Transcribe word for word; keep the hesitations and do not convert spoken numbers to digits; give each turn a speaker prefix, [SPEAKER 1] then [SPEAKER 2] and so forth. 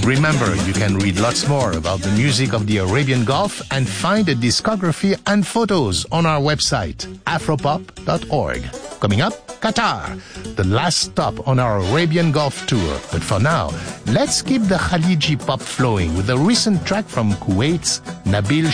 [SPEAKER 1] Remember, you can read lots more about the music of the Arabian Gulf and find the discography and photos on our website, afropop dot org. Coming up, Qatar, the last stop on our Arabian Gulf tour. But for now, let's keep the Khaliji pop flowing with a recent track from Kuwait's Nabil